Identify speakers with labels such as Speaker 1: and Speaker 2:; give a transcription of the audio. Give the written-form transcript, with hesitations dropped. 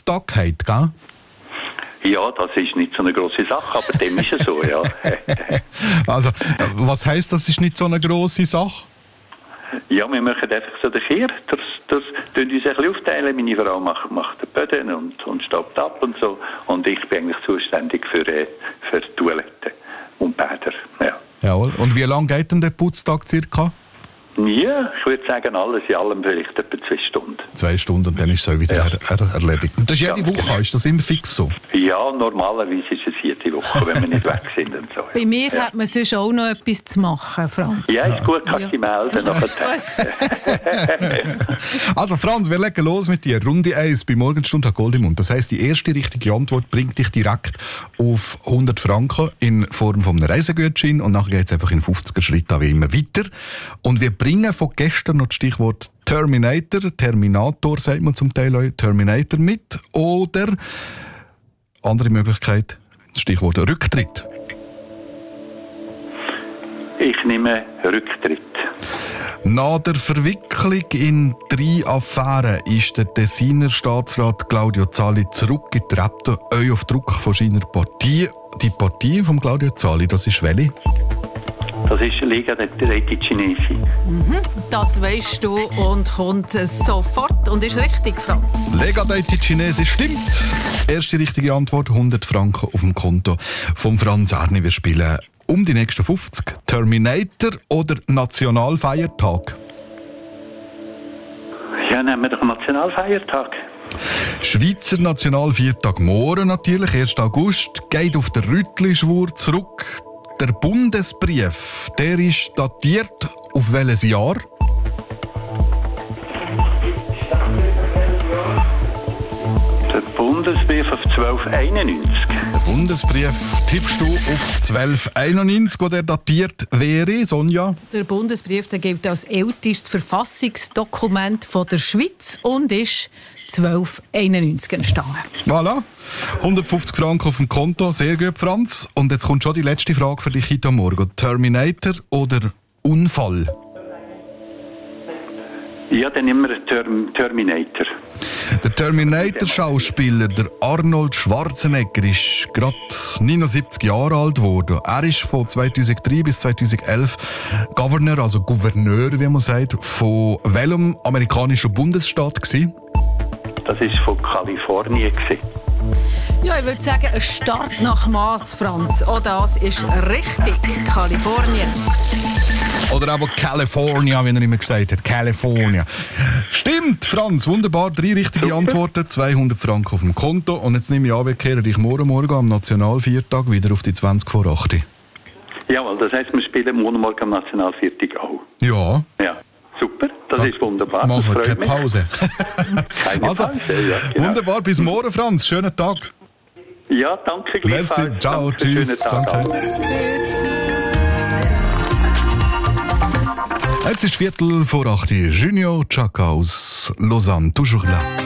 Speaker 1: Geburtstag hat, gell?
Speaker 2: Ja, das ist nicht so eine grosse Sache, aber dem ist es so, ja.
Speaker 1: Also, was heisst, das ist nicht so eine grosse Sache?
Speaker 2: Ja, wir machen einfach so den Kehr. Das tun uns ein bisschen aufteilen. Meine Frau macht den Böden und stoppt ab und so. Und ich bin eigentlich zuständig für Toiletten und Bäder. Ja.
Speaker 1: Jawohl. Und wie lange geht denn der Putztag circa?
Speaker 2: Ja, ich würde sagen, alles in allem vielleicht etwa 2 Stunden. 2
Speaker 1: Stunden, und dann ist es auch wieder erledigt. Und das ist jede Woche,
Speaker 2: genau.
Speaker 1: Ist das immer fix so?
Speaker 2: Ja, normalerweise ist es jede Woche, wenn wir nicht weg sind und so.
Speaker 3: Bei mir hat man sonst auch noch etwas zu machen, Franz.
Speaker 2: Ja, ist gut, kannst du melden.
Speaker 1: Also Franz, wir legen los mit dir. Runde 1 bei Morgenstund hat Gold im Mund. Das heisst, die erste richtige Antwort bringt dich direkt auf 100 Franken in Form von einem Reisegutschein und nachher geht es einfach in 50er Schritten wie immer weiter. Und wir bringen von gestern noch das Stichwort Terminator sagt man zum Teil auch, Terminator mit, oder andere Möglichkeit, das Stichwort Rücktritt.
Speaker 2: Ich nehme Rücktritt.
Speaker 1: Nach der Verwicklung in 3 Affären ist der Tessiner Staatsrat Claudio Zali zurückgetreten, auch auf Druck von seiner Partei. Die Partei von Claudio Zali, das ist welche?
Speaker 2: Das ist Lega dei Cinesi.
Speaker 3: Das weisst du und kommt sofort und ist richtig, Franz.
Speaker 1: Lega dei Cinesi stimmt. Erste richtige Antwort, 100 Franken auf dem Konto von Franz Arni. Wir spielen um die nächsten 50. Terminator oder Nationalfeiertag?
Speaker 2: Ja, nehmen wir doch Nationalfeiertag.
Speaker 1: Schweizer Nationalviertag morgen natürlich, 1. August, geht auf den Rüttli-Schwur zurück. Der Bundesbrief, der ist datiert auf welches Jahr?
Speaker 2: Der Bundesbrief auf 1291.
Speaker 1: Der Bundesbrief tippst du auf 1291, wo der datiert wäre, Sonja?
Speaker 3: Der Bundesbrief der gilt als ältestes Verfassungsdokument von der Schweiz und ist 1291 entstanden.
Speaker 1: Voilà. 150 Franken auf dem Konto, sehr gut, Franz. Und jetzt kommt schon die letzte Frage für dich heute Morgen. Terminator oder Unfall?
Speaker 2: Ja, dann nehmen wir Terminator.
Speaker 1: Der Terminator-Schauspieler, der Arnold Schwarzenegger, ist gerade 79 Jahre alt geworden. Er ist von 2003 bis 2011 Gouverneur, also Gouverneur, wie man sagt, von welchem amerikanischen Bundesstaat gewesen?
Speaker 2: Das war von Kalifornien.
Speaker 3: Ja, ich würde sagen, ein Start nach Maß, Franz. Oh, das ist richtig. Kalifornien.
Speaker 1: Oder aber California, wie er immer gesagt hat. California. Stimmt, Franz, wunderbar. 3 richtige Antworten, 200 Franken auf dem Konto. Und jetzt nehme ich an, wir kehren dich morgen am Nationalviertag wieder auf die 20 vor 8.
Speaker 2: Jawohl, das heisst, wir spielen morgen am Nationalviertag auch.
Speaker 1: Ja.
Speaker 2: Ja, super. Das ist wunderbar.
Speaker 1: Machen wir keine Pause.
Speaker 2: Keine Pause, ja, genau.
Speaker 1: Wunderbar, bis morgen, Franz. Schönen Tag.
Speaker 2: Ja, danke gleichfalls.
Speaker 1: Merci, ciao,
Speaker 2: danke,
Speaker 1: tschüss. Danke.
Speaker 3: Tschüss.
Speaker 1: Jetzt ist 7:45. Junior Chaka aus Lausanne. Toujours là.